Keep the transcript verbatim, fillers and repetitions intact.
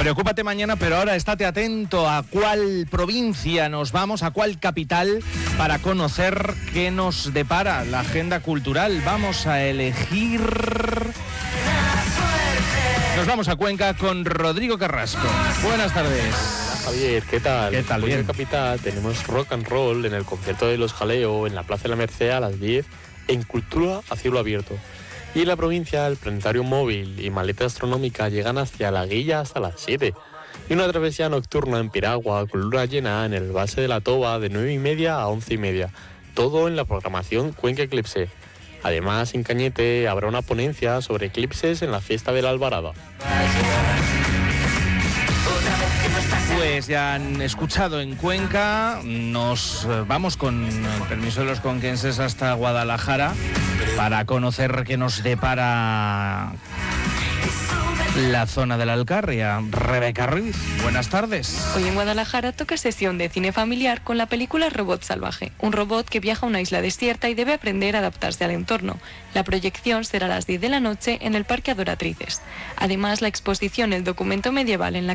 Preocúpate mañana, pero ahora estate atento a cuál provincia nos vamos, a cuál capital, para conocer qué nos depara la agenda cultural. Vamos a elegir... Nos vamos a Cuenca con Rodrigo Carrasco. Buenas tardes. Javier, ¿qué tal? ¿Qué tal? Hoy Bien. en Capital tenemos rock and roll en el concierto de Los Jaleo en la Plaza de la Merced a las diez, en Cultura a cielo abierto. Y en la provincia, el planetario móvil y maleta astronómica llegan hacia La Guilla hasta las siete. Y una travesía nocturna en Piragua con luna llena en el Base de la Toba de nueve y media a once y media. Todo en la programación Cuenca Eclipse. Además, en Cañete habrá una ponencia sobre eclipses en la fiesta de la Albarada. Pues ya han escuchado en Cuenca, nos vamos con el permiso de los conquenses hasta Guadalajara para conocer qué nos depara la zona de la Alcarria. Rebeca Ruiz, buenas tardes. Hoy en Guadalajara toca sesión de cine familiar con la película Robot Salvaje, un robot que viaja a una isla desierta y debe aprender a adaptarse al entorno. La proyección será a las diez de la noche en el Parque Adoratrices. Además, la exposición El documento medieval en la